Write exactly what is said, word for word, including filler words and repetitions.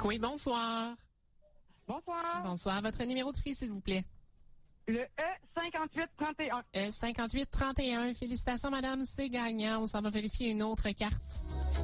Oui, bonsoir. Bonsoir. Bonsoir. Votre numéro de frise, s'il vous plaît. Le E cinquante-huit trente et un. E cinquante-huit trente et un. Félicitations, madame, c'est gagnant. On s'en va vérifier une autre carte.